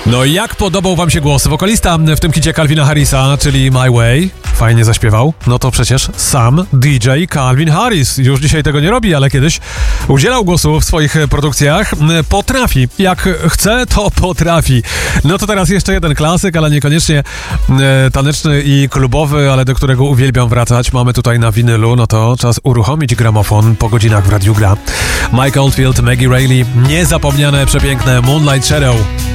No i jak podobał wam się głos wokalista w tym hicie Calvina Harrisa, czyli My Way? Fajnie zaśpiewał. No to przecież sam DJ Calvin Harris. Już dzisiaj tego nie robi, ale kiedyś udzielał głosu w swoich produkcjach. Potrafi. Jak chce, to potrafi. No to teraz jeszcze jeden klasyk, ale niekoniecznie taneczny i klubowy, ale do którego uwielbiam wracać. Mamy tutaj na winylu, no to czas uruchomić gramofon. Po godzinach w radiu gra Mike Oldfield, Maggie Reilly, niezapomniane, przepiękne Moonlight Shadow.